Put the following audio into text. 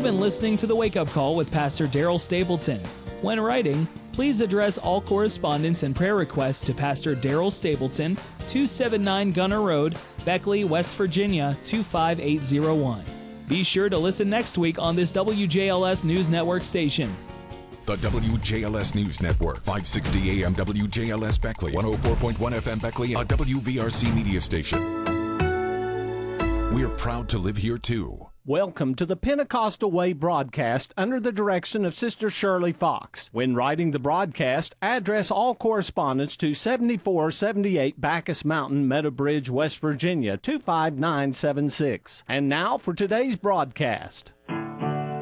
been listening to The Wake Up Call with Pastor Daryl Stapleton. When writing, please address all correspondence and prayer requests to Pastor Daryl Stapleton, 279 Gunner Road, Beckley, West Virginia, 25801. Be sure to listen next week on this WJLS News Network station. The WJLS News Network, 560 AM WJLS Beckley, 104.1 FM Beckley, a WVRC media station. We're proud to live here too. Welcome to the Pentecostal Way broadcast under the direction of Sister Shirley Fox. When writing the broadcast, address all correspondence to 7478 Bacchus Mountain, Meadowbridge, West Virginia, 25976. And now for today's broadcast.